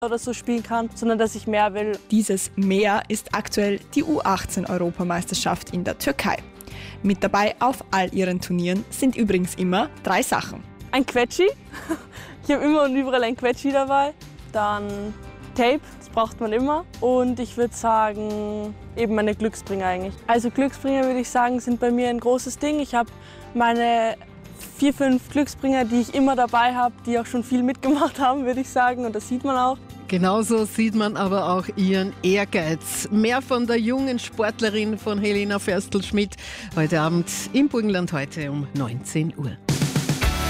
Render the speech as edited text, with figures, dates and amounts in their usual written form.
oder so spielen kann, sondern dass ich mehr will. Dieses Mehr ist aktuell die U18-Europameisterschaft in der Türkei. Mit dabei auf all ihren Turnieren sind übrigens immer 3 Sachen. Ein Quetschi. Ich habe immer und überall ein Quetschi dabei. Dann Tape, das braucht man immer. Und ich würde sagen, eben meine Glücksbringer eigentlich. Also Glücksbringer, würde ich sagen, sind bei mir ein großes Ding. Ich habe meine 4, 5 Glücksbringer, die ich immer dabei habe, die auch schon viel mitgemacht haben, würde ich sagen. Und das sieht man auch. Genauso sieht man aber auch ihren Ehrgeiz. Mehr von der jungen Sportlerin von Helena Ferstl-Schmidt heute Abend im Burgenland, heute um 19 Uhr.